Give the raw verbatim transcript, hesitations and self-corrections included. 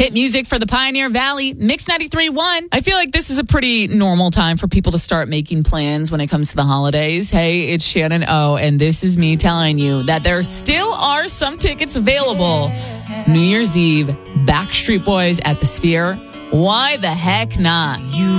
Hit music for the Pioneer Valley, Mix ninety-three point one. I feel like this is a pretty normal time for people to start making plans when it comes to the holidays. Hey, it's Shannon O, and this is me telling you that there still are some tickets available. New Year's Eve, Backstreet Boys at the Sphere. Why the heck not? You